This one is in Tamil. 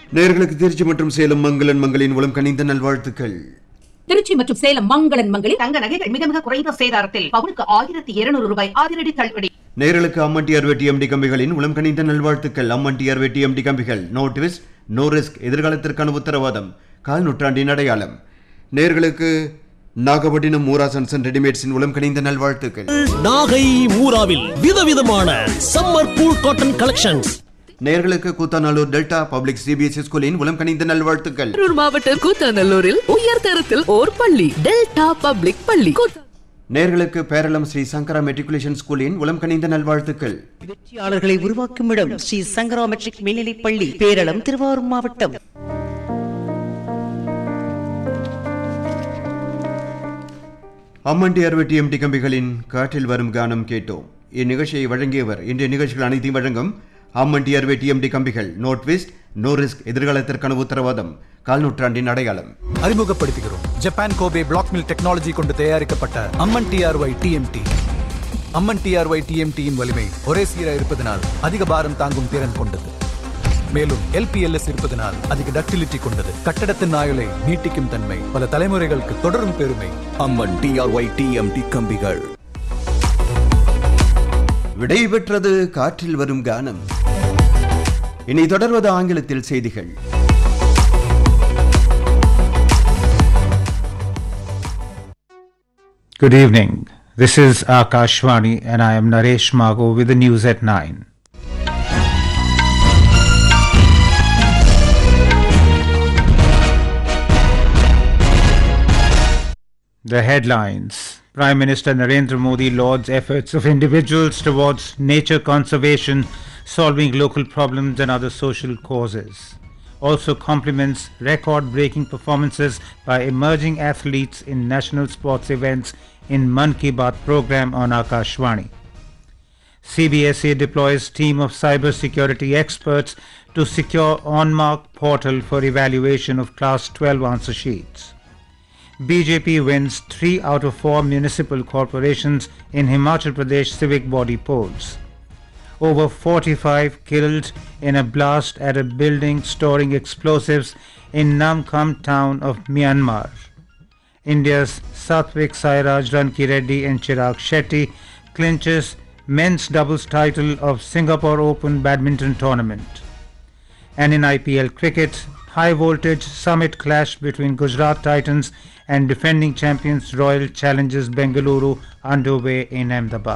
நேயர்களுக்கு திருச்சி மற்றும் சேலம் மங்களன் மங்களின் உளம் கனிந்த நல்வாழ்த்துக்கள். திருச்சி மற்றும் சேலம் மங்களன் மங்களில் தங்க நகைகள் மிக மிக குறைந்த சேதாரத்தில் பவுனுக்கு 1200 ரூபாய் அதிரடி தள்ளுபடி. நேயர்களுக்கு அம்மன் டிஆர்வே டிஎம்டி கம்பிகளின் உளம் கனிந்த நல்வாழ்த்துக்கள். அம்மன் டிஆர்வே டிஎம்டி கம்பிகள், நோ ட்விஸ்ட் நோ ரிஸ்க், எதிர்காலத்திற்கான உத்தரவாதம், கால் நூற்றாண்டின் அடையாளம். நேயர்களுக்கு நாகப்பட்டினம் மூரா சன்சன் ரெடிமேட்ஸின் உளம் கனிந்த நல்வாழ்த்துக்கள். நாகை மூராவில் விதவிதமான சம்மர் கூல் காட்டன் கலெக்ஷன்ஸ். நேயர்களுக்கு கூத்தாநல்லூர் டெல்டா பப்ளிக் சிபிஎஸ்இ ஸ்கூலின் உளம் கனிந்த நல்வாழ்த்துக்கள். கரூர் மாவட்டம் கூத்தாநல்லூரில் உயர் தரத்தில் ஓர் பள்ளி, டெல்டா பப்ளிக் பள்ளி. நேயர்களுக்கு பேரளம் ஸ்ரீ சங்கரா மெட்ரிகுலேஷன் ஸ்கூலின் உளம் கனிந்த நல்வாழ்த்துக்கள். வெற்றியாளர்களை உருவாக்கும் இடம் ஸ்ரீ சங்கரா மெட்ரிக் மேல்நிலைப் பள்ளி, பேரளம், திருவாரூர் மாவட்டம். அம்மன் டிஆர்வே டிஎம்டி கம்பிகளின் காற்றில் வரும் கானம் கேட்டோம். இந்நிகழ்ச்சியை வழங்கியவர் இன்றைய நிகழ்ச்சிகள் அனைத்தையும் வழங்கும் அம்மன் டிஆர்வே டிஎம்டி கம்பிகள், நோ ட்விஸ்ட் நோ ரிஸ்க், எதிர்காலத்திற்கான உத்தரவாதம், கால் நூற்றாண்டின் அடையாளம். அறிமுகப்படுத்துகிறோம் Japan Kobe black mill technology கொண்டு தயாரிக்கப்பட்ட அம்மன் டிஆர்ஒய் டிஎம்டி. அம்மன் டிஆர்ஒய் டிஎம்டியின் வலிமை ஒரே சீராக இருப்பதனால் அதிக பாரம் தாங்கும் திறன் கொண்டது. மேலும் எல்பிஎல்எஸ் இருப்பதனால் அதிக டக்டிலிட்டி கொண்டது. கட்டடத்தின் ஆயுளை நீட்டிக்கும் தன்மை, பல தலைமுறைகளுக்கு தொடரும் பெருமை. அம்மன் டிஆர்ஒய் டிஎம்டி கம்பிகள். விடைபெற்றது காற்றில் வரும் கானம். இனி தொடர்வது ஆங்கிலத்தில் செய்திகள். Good evening. This is Akashvani and I am Naresh Mago with the news at 9. The headlines. Prime Minister Narendra Modi lauds efforts of individuals towards nature conservation, solving local problems and other social causes. Also compliments record-breaking performances by emerging athletes in national sports events in Mann Ki Baat program on Akashvani. CBSE deploys team of cybersecurity experts to secure OnMark portal for evaluation of Class 12 answer sheets. BJP wins 3 out of 4 municipal corporations in Himachal Pradesh civic body polls. Over 45 killed in a blast at a building storing explosives in Namkham town of Myanmar. India's Satvik Sairaj Rankireddy and Chirag Shetty clinches men's doubles title of Singapore Open badminton tournament. And in IPL cricket, high voltage summit clash between Gujarat Titans and defending champions Royal Challengers Bengaluru underway in Ahmedabad.